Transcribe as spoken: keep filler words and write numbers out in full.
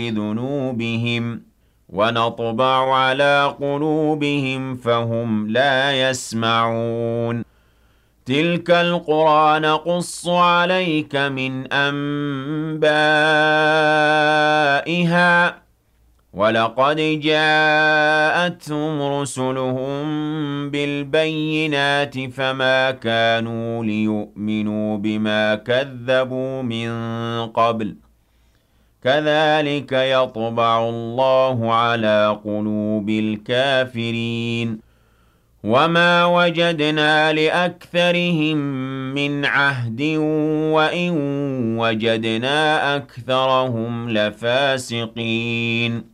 بذنوبهم ونطبع على قلوبهم فهم لا يسمعون تلك القرى نقص عليك من أنبائها ولقد جاءتهم رسلهم بالبينات فما كانوا ليؤمنوا بما كذبوا من قبل كذلك يطبع الله على قلوب الكافرين وما وجدنا لأكثرهم من عهد وإن وجدنا أكثرهم لفاسقين